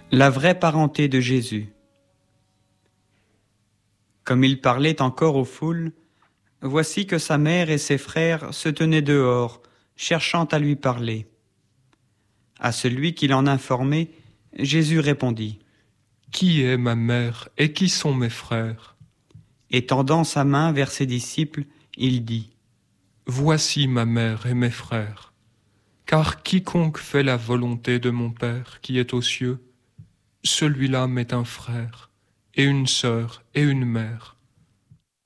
La vraie parenté de Jésus. Comme il parlait encore aux foules, voici que sa mère et ses frères se tenaient dehors, cherchant à lui parler. À celui qui l'en informait, Jésus répondit : « Qui est ma mère et qui sont mes frères ?» Et tendant sa main vers ses disciples, il dit : « Voici ma mère et mes frères. Car quiconque fait la volonté de mon Père qui est aux cieux, celui-là m'est un frère, et une sœur, et une mère,